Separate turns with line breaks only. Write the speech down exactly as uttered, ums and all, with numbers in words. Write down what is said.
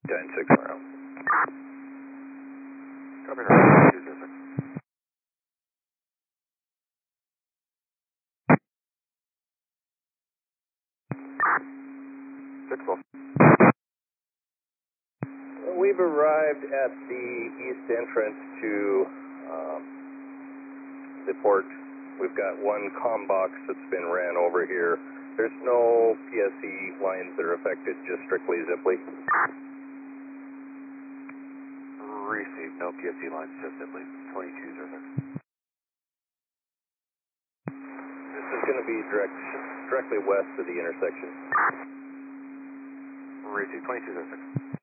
ten six around.
Copy, right, two zero six. Six twelve.
We've arrived at the east entrance to um, the port. We've got one comm box that's been ran over here. There's no P S E lines that are affected, just strictly Ziply.
Received, no P S C lines, just simply twenty-two zero six.
This is going to be direct, directly west of the intersection.
Received, twenty-two zero six.